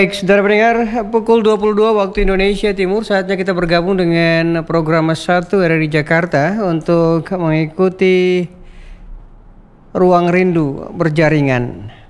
Baik, saudara pendengar, pukul 22 waktu Indonesia Timur, saatnya kita bergabung dengan program Satu RRI Jakarta untuk mengikuti Ruang Rindu Berjaringan.